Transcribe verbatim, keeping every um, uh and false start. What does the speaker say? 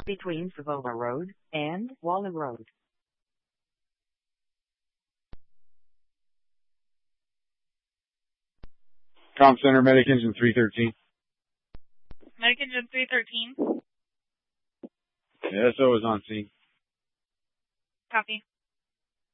between Savola Road and Walla Road. Com Center, Medic Engine three thirteen. Medic Engine three thirteen. Yeah, S O is on scene. Copy.